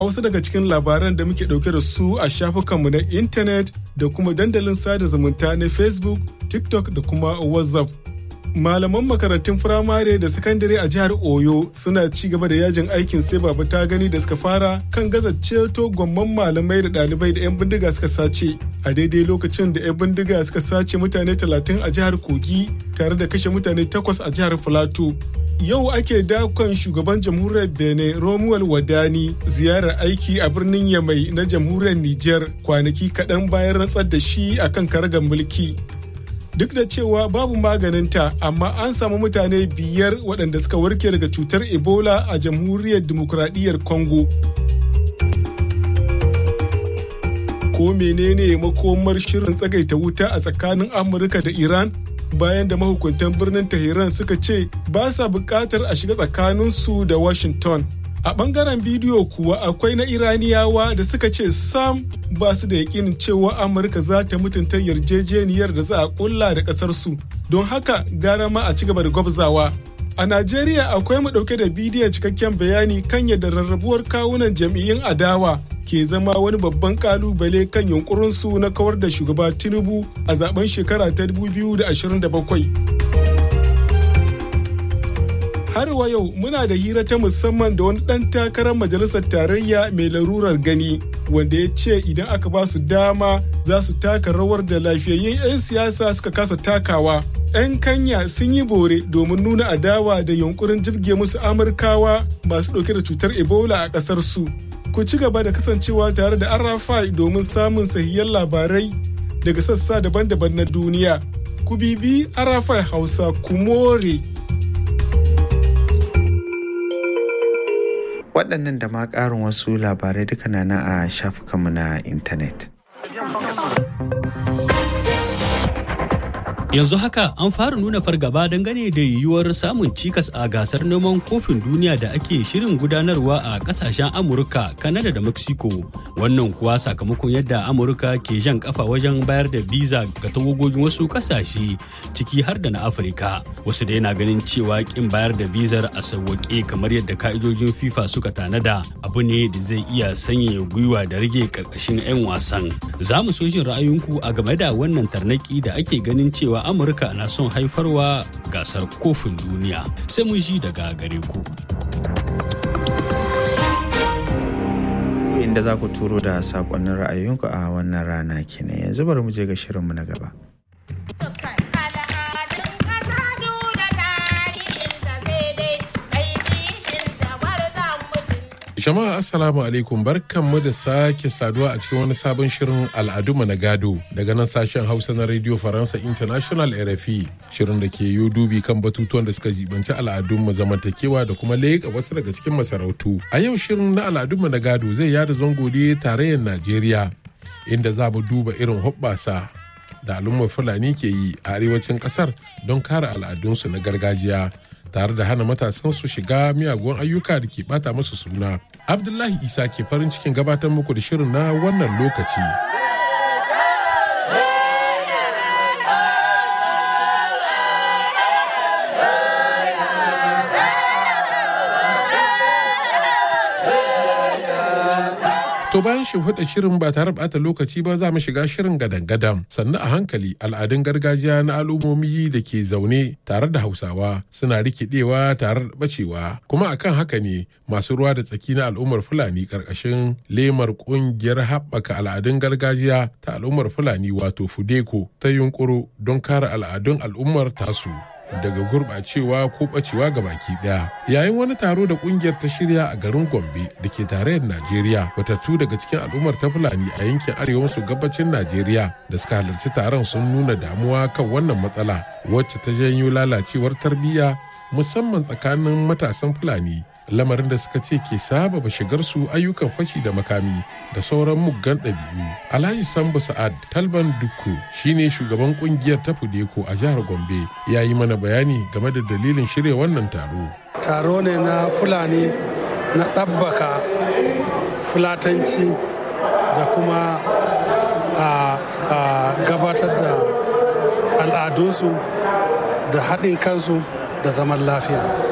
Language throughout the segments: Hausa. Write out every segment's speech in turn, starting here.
Wasu daga cikin labaran da muke ɗauke da su a shafukanmu na intanet da kuma dandalin sada zumunta na Facebook, TikTok da kuma WhatsApp. Malaman makarantun firamare da sakandare a jihar Oyo suna ci gaba da yajin aikin sai baba ta gani da suka fara kan gaza ceto gwamman malamai da ɗalibai da 'yan bindiga suka sace. A daidai lokacin da 'yan bindiga suka sace mutane 30 a jihar Kogi tare da kashe mutane 8 a jihar Filato. Yau ake dakon shugaban jamhuriyar Benin Romuald Wadani ziyarar aiki a birnin Yamai na jamhuriyar Nijar kwanaki kaɗan bayan rantsar da shi akan karagar mulki. Duk da cewa babu maganinta, amma an samu mutane 5 waɗanda suka warke daga cutar Ebola a jamhuriyar Dimokuraɗiyyar Congo. Ko menene makomar shirin tsagaita wuta a tsakanin Amurka da Iran? Bayan da mahukuntan birnin Tehran suka ce ba sa buƙatar a shiga tsakaninsu da Washington. A ɓangaren bidiyo kuwa akwai na Iraniyawa da suka ce sam ba su da yaƙinin cewa Amurka za ta mutunta yarjejeniyar da za a ƙulla da ƙasarsu. Don haka gara ma a ci gaba da gwabzawa. A Najeriya akwai mu ɗauke da bidiyon cikakken bayani kan yadda rarrabuwar kawunan jam'iyyun adawa ke zama wani babban kalubale kan yunkurinsu na kawar da shugaba Tinubu a zaben shekara ta 2027. Har wa yau muna da hira ta musamman da wani ɗan takarar majalisar tarayya mai larurar gani wanda ya ce idan aka ba su dama za su taka rawar da lafiyayyun 'yan siyasa suka kasa takawa. 'Yan Kenya sun yi bore domin nuna adawa da yunkurin jibge musu Amurkawa masu ɗauke da cutar Ebola a ƙasar su. Ku ci gaba da kasancewa tare da Arafai domin samun sahihan labarai daga sassa daban-daban na duniya. Ku bibi Arafai Hausa ku more. Waɗannan da ma ƙarin wasu labarai duka na a shafukanmu na intanet. Yanzu haka an fara nuna fargaba dangane da yiwuwar samun cikas a gasar neman kofin duniya da ake shirin gudanarwa a kasashen Amurka, Kanada da Mexico. Wannan kuwa sakamakon yadda Amurka ke jan kafa wajen bayar da biza ga tawagogin wasu kasashe ciki har da na Afirka. Wasu da yana ganin cewa kin bayar da bizar a sauwaƙe kamar yadda ka'idojin FIFA suka tanada abu ne da zai iya sanya gwiwa da rage karkashin 'yan wasan. Za mu so jin ra'ayinku a game da wannan tarnaki da ake ganin cewa Amurka na son haifarwa gasar kofin duniya. Sai mun ji daga gare ku. Inda za ku turo da saƙonnin ra'ayoyinku a wannan rana kenan. Yanzu bari mu je ga shirinmu na gaba. Jama'a assalamu alaikum, barkanmu da sake saduwa a cikin wani sabon shirin al'adunmu na gado daga nan sashen Hausa na Radio Faransa International RFI, shirin da ke yi dubi kan batutuwan da suka jibanci al'adunmu zamantakewa da kuma leƙa wasu daga cikin masarautu. A yau shirin na al'adunmu na gado zai yada zango ne tarayyar Najeriya, inda za mu duba irin hoɓɓasa da al'ummar Fulani ke yi a arewacin ƙasar don kare al'adunsu na gargajiya, tare da hana matasan su shiga miyagun ayyuka da ke bata musu suna. Abdullahi Isa ke farin cikin gabatar muku da shirin na wannan lokaci. To bayan shimfiɗa shirin ba tare ɓata lokaci ba za mu shiga shirin gadan-gadan, sannan a hankali al'adun gargajiya na al'ummomi da ke zaune tare da Hausawa suna rikidewa tare da ɓacewa. Kuma akan haka ne masu ruwa da tsaki na al'ummar Fulani ƙarƙashin lemar ƙungiyar haɓaka al'adun gargajiya ta al'ummar Fulani wato Fudeko ta yunƙuro don kare al'adun al'ummar tasu daga gurɓacewa ko ɓacewa ga baki ɗaya. Yayin wani taro da ƙungiyar ta shirya a garin Gombe da ke tarayyar Najeriya, watattu daga cikin al'ummar ta Fulani a yankin arewa maso gabacin Najeriya da suka halarci taron sun nuna damuwa kan wannan matsala wacce ta janyo lalacewar tarbiyya musamman tsakanin matasan Fulani, lamarin da suka ce ke sababa shigar su ayyukan fashi da makami da sauran muggan ɗabi'u. Alhaji Sambu Sa'ad Talban Dukku shine shugaban kungiyar ta Fudeko a jihar Gombe, ya yi mana bayani game da dalilin shirya wannan taro. Taro ne na Fulani na ɗabbaka fulatanci da kuma gabatar da al'adunsu da haɗin kansu da zaman lafiya.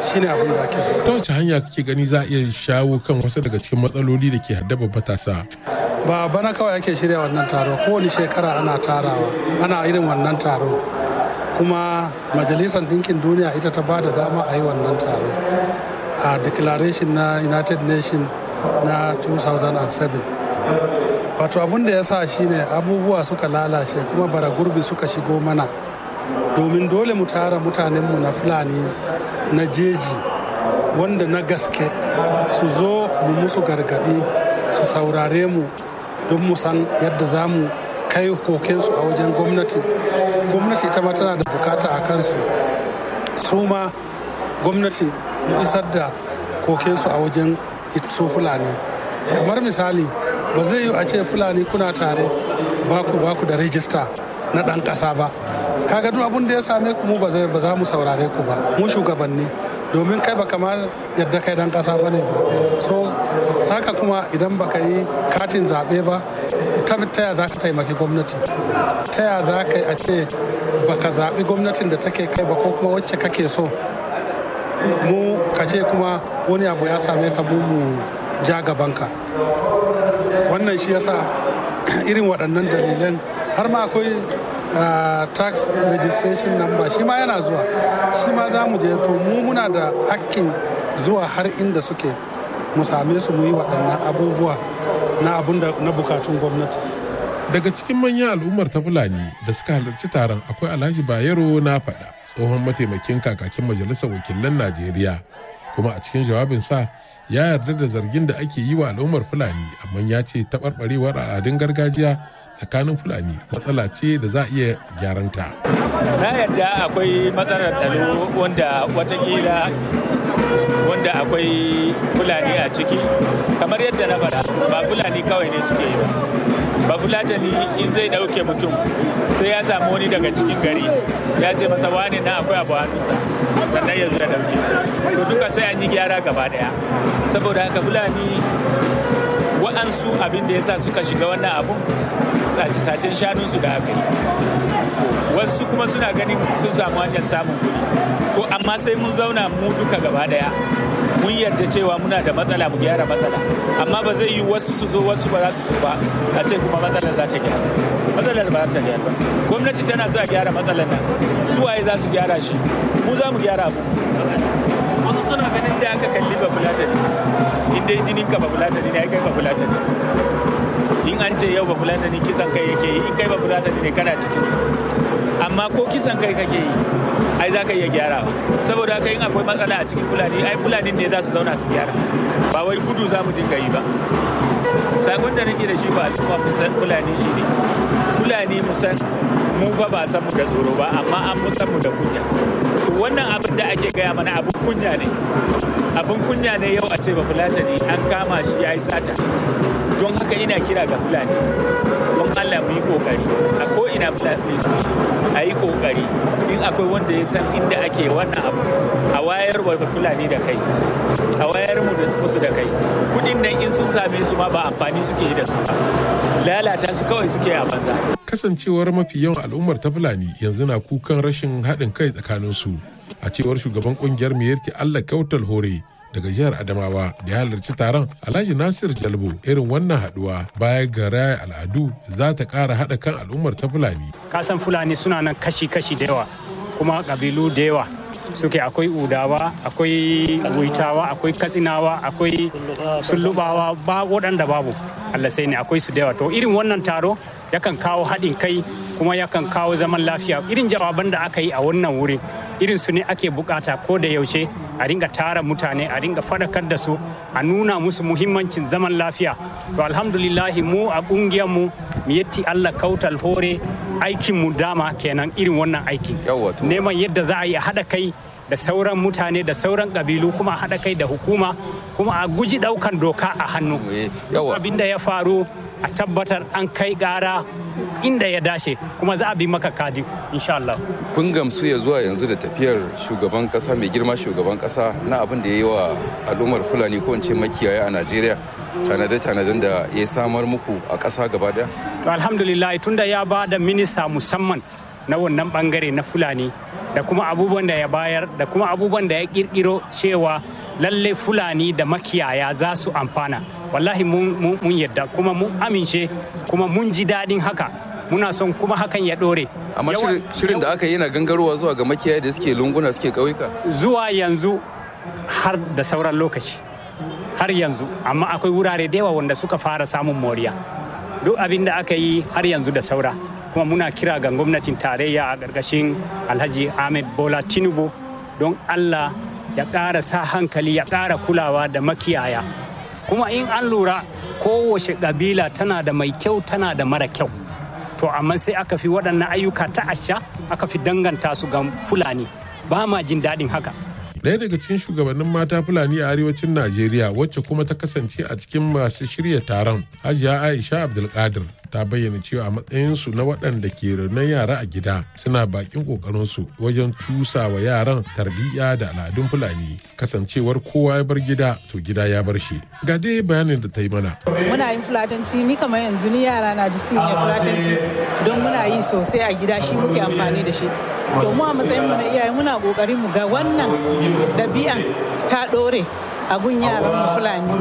shine abin da ake ta wace hanya kake gani za a iya shawo kan wasu daga cikin matsaloli da ke haddaba matasa? ba bana kawai ake shirya wannan taro, kowane shekara ana tarawa, ana irin wannan taro, kuma majalisar ɗinkin duniya ita ta ba da dama a yi wannan taro a declaration na United Nations na 2007. wato abin da ya sa shine abubuwa suka lalace kuma bara gurbi suka shigo mana, domin dole mu tara mutanenmu na Fulani na jeji wanda na gaske su zo mu musu gargadi, su saurare mu don mu san yadda za mu kai kokensu a wajen gwamnati. Gwamnati ita ma tana da bukata a kansu, su ma gwamnati mu isar da kokensu a wajen su Fulani. Kamar misali, ba zai yi a ce Fulani kuna tare baku da rajista na ɗan ƙasa ba. Kaga duk abin da ya same ku mu ba za mu saurare ku ba, mu shugabanni, domin kai ba kamar yadda kai dan ƙasa ba ne ba. So saka kuma idan baka yi katin zaɓe ba, ta yaya za ka taimaki gwamnati? Ta yaya za ka yi a ce baka zaɓi gwamnatin da take kai ba, ko kuma wacce kake so mu ka ce kuma wani abu ya same ka mu ja gabanka. Wannan shi yasa irin waɗannan dalilan har ma akwai tax registration number shi ma yana zuwa, shi ma za mu je, to mu muna da hakkin zuwa har inda suke mu same su mu yi waɗannan abubuwa na bukatun gwamnati. Daga cikin manyan al'ummar ta Fulani da suka halarci taron akwai Alhaji Bayero na faɗa, tsohon mataimakin kakakin majalisar wakilan Najeriya, kuma a cikin jawabinsa ya yarda da zargin da ake yi wa al'ummar Fulani, amma ya ce taɓarɓarewar al'adun gargajiya tsakanin Fulani matsala ce da za a iya gyaranta. Na yarda akwai matsalar tsaro wanda akwai Fulani a ciki, kamar yadda na faɗa ba Fulani kawai ne suke yi ba Fulatani in zai ɗauke mutum sai ya samu wani daga cikin gari ya ce masa wani na akwai abu hannunsa sannan ya zo ya ɗauke, to duka sai an yi gyara gaba ɗaya. Saboda haka Fulani wa'ansu abin da ya sa suka shiga wannan abun sace-sacen shanunsu da aka yi, wasu kuma suna ganin sun samu hanyar samun kuɗi. To amma sai mun zauna mu duka gaba daya mun yarda cewa muna da matsala, mu gyara matsala, amma ba zai yi wasu su zo wasu ba za su so ba a ce kuma matsalar za ta gyara. Matsalar ba za ta gyara ba. Gwamnati tana so a gyara matsalar nan, su waye za su gyara shi? Mu za mu gyara abu. Wasu suna ganin da aka kalli ba Fulatani, in dai jinin ka ba Fulatani ne, kai ba Fulatani. In an ce yau ba Fulatani kisan kai yake yi, in kai ba Fulatani ne kana cikin su. Amma ko kisan kai kake yi, ai za ka iya gyara. Saboda haka in akwai matsala a cikin Fulani, ai Fulani ne za su zauna su gyara, ba wai gudu za mu dinga yi ba. Sakon da nake da shi ba al'umma musan Fulani shi ne, Fulani musan mu fa ba san mu da tsoro ba, amma an musan mu da kunya. To wannan abin da ake gaya mana abin kunya ne, abin kunya ne yau a ce ba Fulatani an kama shi ya yi sata. Don haka ina kira ga Fulani, don Allah mu yi kokari a ko ina Fulani su a yi kokari, in akwai wanda ya san inda ake wannan abu a wayar wa Fulani da kai, a wayar musu da kai. Kudin nan in sun same su ma ba amfani suke yi da su ba, lalata su kawai suke a banza. Kasancewar mafi yawan al'ummar ta Fulani yanzu na kukan rashin haɗin kai tsakanin su, a cewar shugaban kungiyar Miyarki Allah Kautal Hore daga jihar Adamawa da ya halarci taron, Alhaji Nasir Jalbo, irin wannan haduwa baya ga raya al'adu za ta ƙara haɗa kan al'ummar ta Fulani. Kasan Fulani suna nan kashi-kashi da yawa, kuma ƙabilu da yawa suke, akwai Udawa, akwai Wuitawa, akwai Katsinawa, akwai Sullubawa, ba waɗanda babu Allah sai ne, akwai su da yawa. To irin wannan taro yakan kawo haɗin kai kuma yakan kawo zaman lafiya. Irin jawaban da aka yi a wannan wurin irin su ne ake bukata ko da yaushe a ringa tara mutane, a ringa fadakar da su, a nuna musu muhimmancin zaman lafiya. To alhamdulillahi mu a kungiyar mu Miyatti Allah Kautal Hore aikin mu dama kenan irin wannan aikin, neman yadda za a yi haɗa kai da sauran mutane da sauran ƙabilu, kuma a haɗa kai da hukuma, kuma a guji ɗaukan doka a hannu. Abin da ya faru a tabbatar an kai gara inda ya dace, kuma za a bi maka kadi insha Allah. Kun gamsu ya zuwa yanzu da tafiyar shugaban kasa, mai girma shugaban kasa, na abin da ya yi wa al'ummar Fulani ko in ce makiyaya a Najeriya, tanade-tanaden da ya samar muku a kasa gaba daya? To alhamdulillah, tunda ya ba da minista musamman na wannan bangare na Fulani, da kuma abubuwan da ya bayar da kuma abubuwan da ya kirkiro cewa lalle fulani da makiyaya za su amfana. Wallahi mun yadda kuma mun amince kuma mun ji daɗin haka, muna son kuma hakan ya ɗore. Amma shirin da aka yi na gangarowa zuwa ga makiyaya da suke lunguna suke ƙauyuka? Zuwa yanzu har da sauran lokaci, har yanzu, amma akwai wurare da yawa wanda suka fara samun moriya. Duk abin da aka yi har yanzu da saura, kuma muna kira ga gwamnatin tarayya a ƙarƙashin Alhaji Ahmed Bola Tinubu don Allah ya ƙara sa hankali, ya ƙara kulawa da makiyaya. Kuma in an lura kowace ƙabila tana da mai kyau tana da mara kyau, to amma sai aka fi waɗannan ayyuka ta asha aka fi danganta su ga Fulani. Ba ma jin daɗin haka. Ɗaya daga cikin shugabannin mata Fulani a arewacin Najeriya wacce kuma ta kasance a cikin masu shirya taron, Hajiya Aisha Abdulkadir, ta bayyana cewa a matsayinsu na waɗanda ke renon yara a gida suna bakin ƙoƙarinsu wajen cusa wa yaran tarbiyya da al'adun Fulani. Kasancewar kowa ya bar gida, to gida ya bar shi. Ga dai bayanin da ta yi mana. Muna yin Fulatanci, ni kamar yanzu ni yara na ji sun yi Fulatanci don muna yi sosai a gida, shi muke amfani da shi. To mu a matsayin mu na iyaye muna ƙoƙarin mu ga wannan ɗabi'an ta ɗore a gun yaran mu Fulani.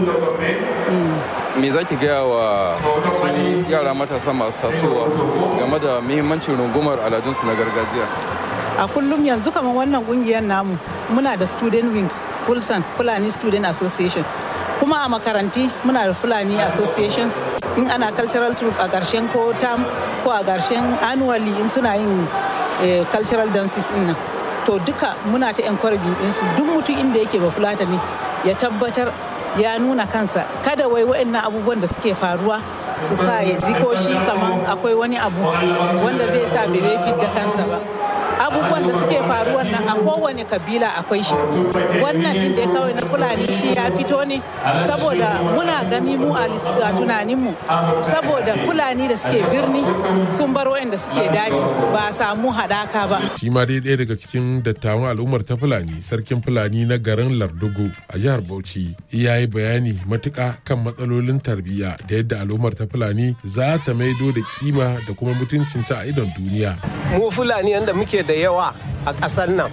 Me za ki gaya wa su yara matasa masu tasowa game da muhimmancin rungumar aladunsu na gargajiya? A kullum yanzu kamar wannan kungiyar namu muna da student wing Fulsan Fulani Student Association, kuma a makaranti muna da Fulani Associations. In ana cultural troupe a ƙarshen ko term ko a ƙarshen annually in suna yin cultural dances din nan, to duka muna ta encouraging ɗinsu duk mutum inda yake ba Fulatani ya tabbatar ya nuna kansa, kada wai waɗannan abubuwan da suke faruwa su sa ya ji ko shi kamar akwai wani abu wanda zai sa bai fidda kansa ba. Abubuwan da suke faruwa nan a kowane kabila akwai shi. Wannan din da kawai na Fulani shi ya fito ne saboda muna gani mu a tunaninmu, saboda Fulani da suke birni sun bar wayanda suke daji ba a samu hadaka ba. Shi ma dai ɗaya daga cikin dattawan al'ummar ta Fulani, sarkin Fulani na garin Lardugo a jihar Bauchi, ya yi bayani matuƙa kan matsalolin tarbiyya da yadda al'ummar ta Fulani za ta maido da kima da kuma mutuncinta a idon duniya. Mu Fulani yanda muke da yawa a ƙasar nan,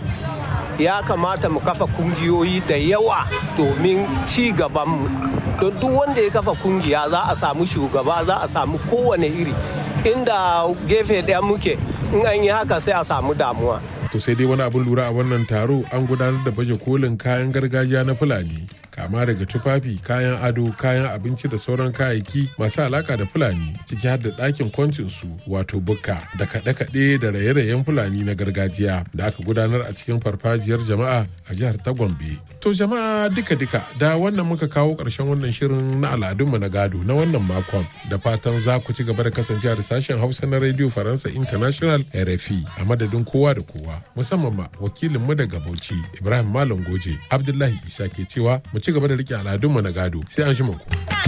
ya kamata mu kafa kungiyoyi da yawa domin ci gabanmu. Don duk wanda ya kafa kungiya za a samu shugaba, za a samu kowane iri. Inda gefe ɗaya muke, in an yi haka sai a samu damuwa. To sai dai wani abin lura a wannan taro, an gudanar da baje kolin kayan gargajiya na Fulani, kama daga tufafi, kayan ado, kayan abinci da sauran kayayyaki masu alaka da Fulani, ciki har da ɗakin kwancinsu wato bukka, da kaɗe-kaɗe da raye-rayen Fulani na gargajiya da aka gudanar a cikin farfajiyar jama'a a jihar ta Gombe. To jama'a duka-duka da wannan muka kawo ƙarshen wannan shirin na al'adunmu na gado na wannan makon, da fatan za ku ci gaba da kasancewa da sashen Hausa na Radio Faransa International RFI. A madadin kowa da kowa, musamman ma wakilinmu daga Bauchi Ibrahim Malam Goje, Abdullahi Isa ke cewa mu ci gaba da rike al'adunmu na gado, sai an shi ku.